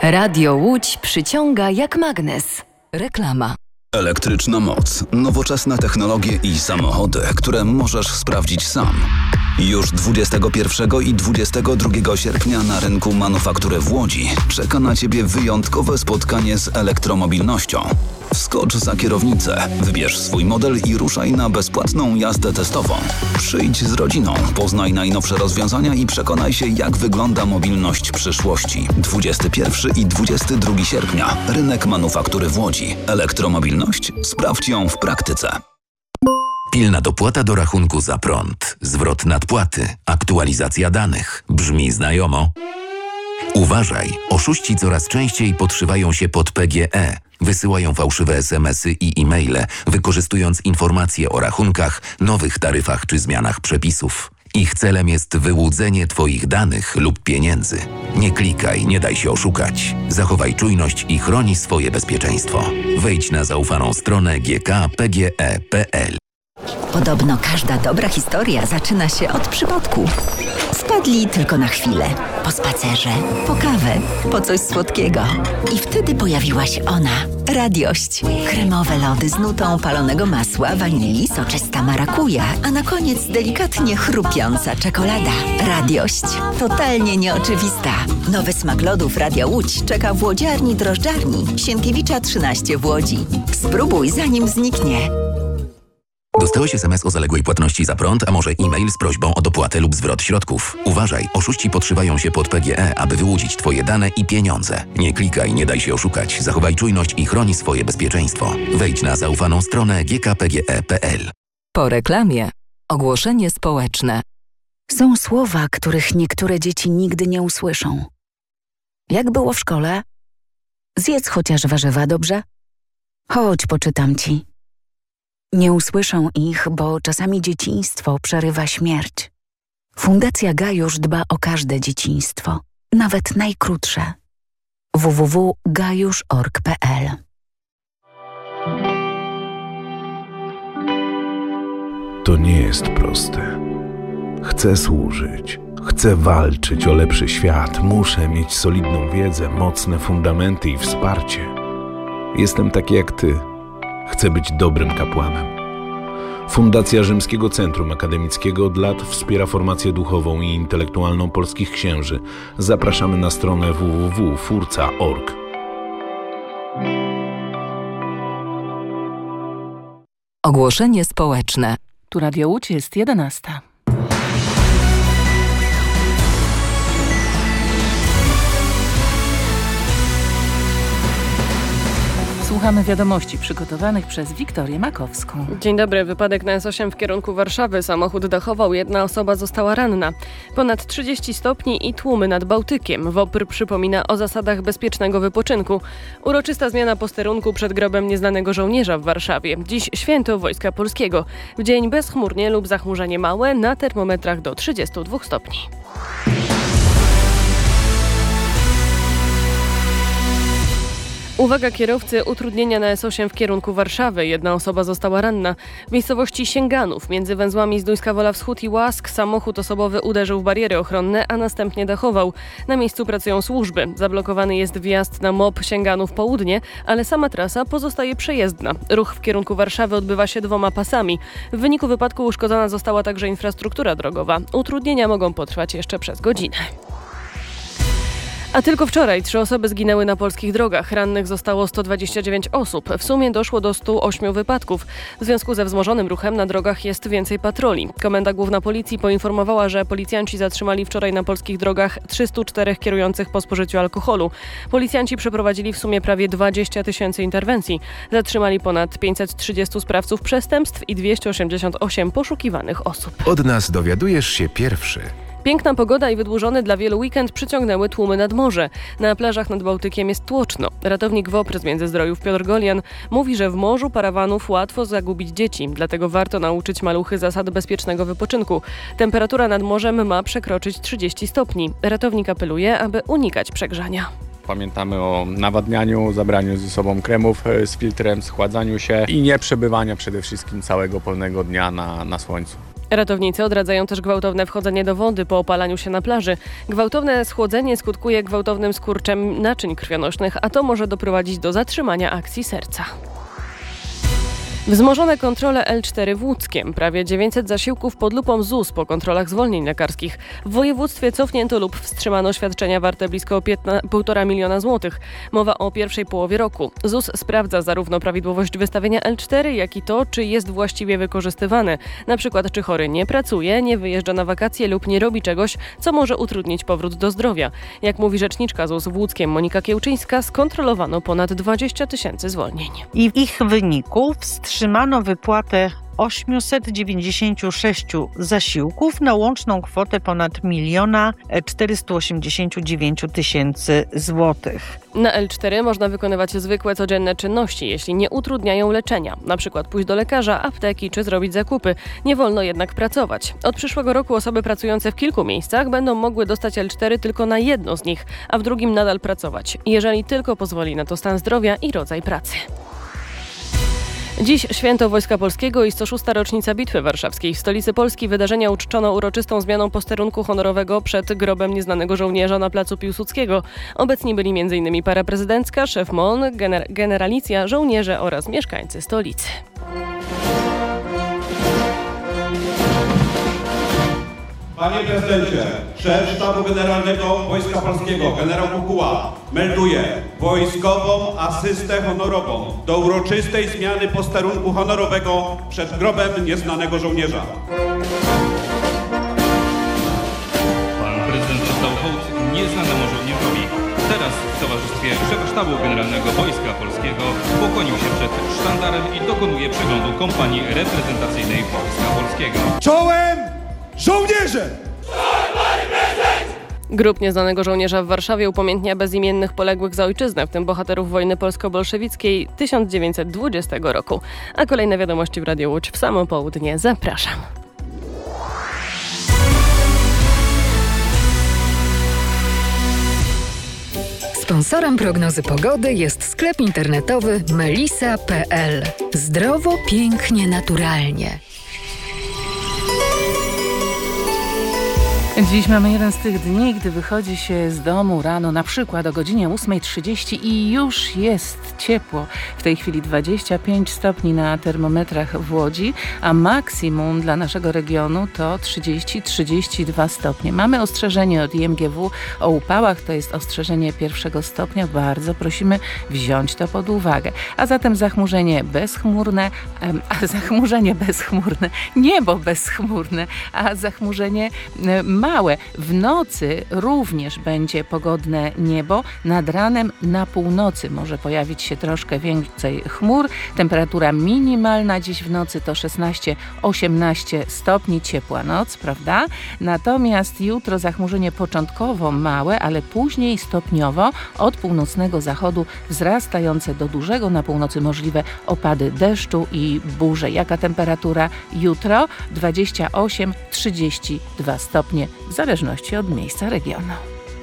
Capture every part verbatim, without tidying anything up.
Radio Łódź przyciąga jak magnes. Reklama. Elektryczna moc, nowoczesne technologie i samochody, które możesz sprawdzić sam. Już dwudziestego pierwszego i dwudziestego drugiego sierpnia na rynku manufaktury w Łodzi czeka na Ciebie wyjątkowe spotkanie z elektromobilnością. Wskocz za kierownicę, wybierz swój model i ruszaj na bezpłatną jazdę testową. Przyjdź z rodziną, poznaj najnowsze rozwiązania i przekonaj się, jak wygląda mobilność przyszłości. dwudziestego pierwszego i dwudziestego drugiego sierpnia. Rynek manufaktury w Łodzi. Elektromobilność? Sprawdź ją w praktyce. Pilna dopłata do rachunku za prąd, zwrot nadpłaty, aktualizacja danych. Brzmi znajomo? Uważaj, oszuści coraz częściej podszywają się pod P G E. Wysyłają fałszywe es em esy i e-maile, wykorzystując informacje o rachunkach, nowych taryfach czy zmianach przepisów. Ich celem jest wyłudzenie Twoich danych lub pieniędzy. Nie klikaj, nie daj się oszukać. Zachowaj czujność i chroni swoje bezpieczeństwo. Wejdź na zaufaną stronę g k p g e kropka p l. Podobno każda dobra historia zaczyna się od przypadku. Wpadli tylko na chwilę. Po spacerze, po kawę, po coś słodkiego. I wtedy pojawiła się ona. Radiość. Kremowe lody z nutą palonego masła, wanilii, soczysta marakuja, a na koniec delikatnie chrupiąca czekolada. Radiość. Totalnie nieoczywista. Nowy smak lodów Radia Łódź czeka w łodziarni drożdżarni Sienkiewicza trzynaście w Łodzi. Spróbuj, zanim zniknie. Dostałeś es em es o zaległej płatności za prąd, a może e-mail z prośbą o dopłatę lub zwrot środków. Uważaj, oszuści podszywają się pod P G E, aby wyłudzić Twoje dane i pieniądze. Nie klikaj, nie daj się oszukać. Zachowaj czujność i chroni swoje bezpieczeństwo. Wejdź na zaufaną stronę g k p g e kropka p l. Po reklamie ogłoszenie społeczne. Są słowa, których niektóre dzieci nigdy nie usłyszą. Jak było w szkole? Zjedz chociaż warzywa, dobrze? Chodź, poczytam ci. Nie usłyszą ich, bo czasami dzieciństwo przerywa śmierć. Fundacja Gajusz dba o każde dzieciństwo, nawet najkrótsze. w w w kropka gajusz kropka org kropka p l. To nie jest proste. Chcę służyć, chcę walczyć o lepszy świat, muszę mieć solidną wiedzę, mocne fundamenty i wsparcie. Jestem taki jak ty. Chcę być dobrym kapłanem. Fundacja Rzymskiego Centrum Akademickiego od lat wspiera formację duchową i intelektualną polskich księży. Zapraszamy na stronę w w w kropka furca kropka org. Ogłoszenie społeczne. Tu Radio Łódź, jest jedenasta. Słuchamy wiadomości przygotowanych przez Wiktorię Makowską. Dzień dobry. Wypadek na es osiem w kierunku Warszawy. Samochód dachował, jedna osoba została ranna. Ponad trzydzieści stopni i tłumy nad Bałtykiem. W O P R przypomina o zasadach bezpiecznego wypoczynku. Uroczysta zmiana posterunku przed grobem nieznanego żołnierza w Warszawie. Dziś święto Wojska Polskiego. W dzień bezchmurnie lub zachmurzenie małe, na termometrach do trzydziestu dwóch stopni. Uwaga kierowcy, utrudnienia na es osiem w kierunku Warszawy. Jedna osoba została ranna. W miejscowości Sięganów, między węzłami Zduńska Wola Wschód i Łask, samochód osobowy uderzył w bariery ochronne, a następnie dachował. Na miejscu pracują służby. Zablokowany jest wjazd na M O P Sięganów Południe, ale sama trasa pozostaje przejezdna. Ruch w kierunku Warszawy odbywa się dwoma pasami. W wyniku wypadku uszkodzona została także infrastruktura drogowa. Utrudnienia mogą potrwać jeszcze przez godzinę. A tylko wczoraj trzy osoby zginęły na polskich drogach. Rannych zostało sto dwadzieścia dziewięć osób. W sumie doszło do stu ośmiu wypadków. W związku ze wzmożonym ruchem na drogach jest więcej patroli. Komenda Główna Policji poinformowała, że policjanci zatrzymali wczoraj na polskich drogach trzystu czterech kierujących po spożyciu alkoholu. Policjanci przeprowadzili w sumie prawie dwadzieścia tysięcy interwencji. Zatrzymali ponad pięćset trzydziestu sprawców przestępstw i dwieście osiemdziesiąt osiem poszukiwanych osób. Od nas dowiadujesz się pierwszy. Piękna pogoda i wydłużony dla wielu weekend przyciągnęły tłumy nad morze. Na plażach nad Bałtykiem jest tłoczno. Ratownik W O P R z Międzyzdrojów Piotr Golian mówi, że w morzu parawanów łatwo zagubić dzieci, dlatego warto nauczyć maluchy zasad bezpiecznego wypoczynku. Temperatura nad morzem ma przekroczyć trzydzieści stopni. Ratownik apeluje, aby unikać przegrzania. Pamiętamy o nawadnianiu, zabraniu ze sobą kremów z filtrem, schładzaniu się i nie przebywaniu przede wszystkim całego pełnego dnia na, na słońcu. Ratownicy odradzają też gwałtowne wchodzenie do wody po opalaniu się na plaży. Gwałtowne schłodzenie skutkuje gwałtownym skurczem naczyń krwionośnych, a to może doprowadzić do zatrzymania akcji serca. Wzmożone kontrole L cztery w Łódzkiem. Prawie dziewięćset zasiłków pod lupą Z U S po kontrolach zwolnień lekarskich. W województwie cofnięto lub wstrzymano świadczenia warte blisko półtora miliona złotych. Mowa o pierwszej połowie roku. Z U S sprawdza zarówno prawidłowość wystawienia L cztery, jak i to, czy jest właściwie wykorzystywany. Na przykład, czy chory nie pracuje, nie wyjeżdża na wakacje lub nie robi czegoś, co może utrudnić powrót do zdrowia. Jak mówi rzeczniczka Z U S w Łódzkiem Monika Kiełczyńska, skontrolowano ponad dwadzieścia tysięcy zwolnień. I w ich wyniku wstrzymano wypłatę osiemset dziewięćdziesiąt sześć zasiłków na łączną kwotę ponad miliona czterysta osiemdziesiąt dziewięć tysięcy złotych. Na L cztery można wykonywać zwykłe codzienne czynności, jeśli nie utrudniają leczenia. Na przykład pójść do lekarza, apteki czy zrobić zakupy. Nie wolno jednak pracować. Od przyszłego roku osoby pracujące w kilku miejscach będą mogły dostać L cztery tylko na jedno z nich, a w drugim nadal pracować, jeżeli tylko pozwoli na to stan zdrowia i rodzaj pracy. Dziś święto Wojska Polskiego i sto szósta rocznica Bitwy Warszawskiej. W stolicy Polski wydarzenia uczczono uroczystą zmianą posterunku honorowego przed grobem nieznanego żołnierza na placu Piłsudskiego. Obecni byli m in para prezydencka, szef M O N, gener- generalicja, żołnierze oraz mieszkańcy stolicy. Panie prezydencie, szef Sztabu Generalnego Wojska Polskiego, generał Kukuła, melduje wojskową asystę honorową do uroczystej zmiany posterunku honorowego przed grobem nieznanego żołnierza. Pan prezydent oddał hołd nieznanemu żołnierzowi. Teraz w towarzystwie szefa Sztabu Generalnego Wojska Polskiego pokłonił się przed sztandarem i dokonuje przeglądu kompanii reprezentacyjnej Wojska Polskiego. Czołem żołnierze! Grób nieznanego żołnierza w Warszawie upamiętnia bezimiennych poległych za ojczyznę, w tym bohaterów wojny polsko-bolszewickiej tysiąc dziewięćset dwudziestego roku. A kolejne wiadomości w Radiu Łódź w samo południe. Zapraszam. Sponsorem prognozy pogody jest sklep internetowy melisa kropka p l. Zdrowo, pięknie, naturalnie. Dziś mamy jeden z tych dni, gdy wychodzi się z domu rano, na przykład o godzinie ósma trzydzieści i już jest ciepło. W tej chwili dwadzieścia pięć stopni na termometrach w Łodzi, a maksimum dla naszego regionu to trzydzieści trzydzieści dwa stopnie. Mamy ostrzeżenie od I M G W o upałach, to jest ostrzeżenie pierwszego stopnia. Bardzo prosimy wziąć to pod uwagę. A zatem zachmurzenie bezchmurne, a zachmurzenie bezchmurne, niebo bezchmurne, a zachmurzenie małe. W nocy również będzie pogodne niebo. Nad ranem na północy może pojawić się troszkę więcej chmur. Temperatura minimalna dziś w nocy to szesnaście osiemnaście stopni. Ciepła noc, prawda? Natomiast jutro zachmurzenie początkowo małe, ale później stopniowo od północnego zachodu wzrastające do dużego. Na północy możliwe opady deszczu i burze. Jaka temperatura jutro? dwadzieścia osiem trzydzieści dwa stopnie. W zależności od miejsca regionu.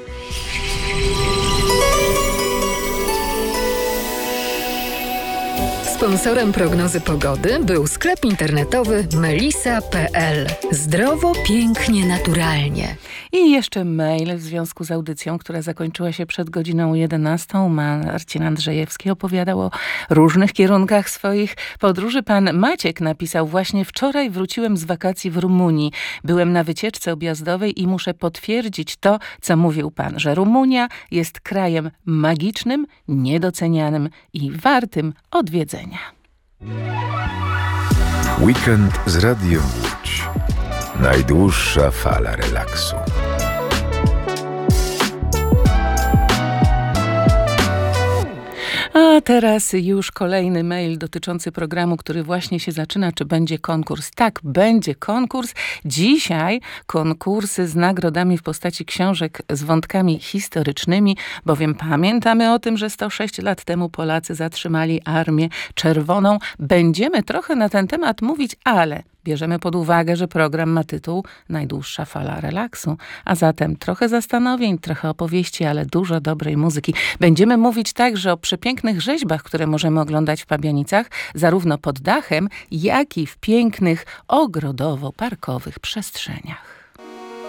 Sponsorem prognozy pogody był sklep internetowy melisa kropka p l. Zdrowo, pięknie, naturalnie. I jeszcze mail w związku z audycją, która zakończyła się przed godziną jedenastą. Marcin Andrzejewski opowiadał o różnych kierunkach swoich podróży. Pan Maciek napisał: właśnie wczoraj wróciłem z wakacji w Rumunii. Byłem na wycieczce objazdowej i muszę potwierdzić to, co mówił pan, że Rumunia jest krajem magicznym, niedocenianym i wartym odwiedzenia. Weekend z Radiem Łódź. Najdłuższa fala relaksu. A teraz już kolejny mail dotyczący programu, który właśnie się zaczyna. Czy będzie konkurs? Tak, będzie konkurs. Dzisiaj konkursy z nagrodami w postaci książek z wątkami historycznymi, bowiem pamiętamy o tym, że sto sześć lat temu Polacy zatrzymali Armię Czerwoną. Będziemy trochę na ten temat mówić, ale bierzemy pod uwagę, że program ma tytuł Najdłuższa fala relaksu. A zatem trochę zastanowień, trochę opowieści, ale dużo dobrej muzyki. Będziemy mówić także o przepięknych rzeźbach, które możemy oglądać w Pabianicach, zarówno pod dachem, jak i w pięknych ogrodowo-parkowych przestrzeniach.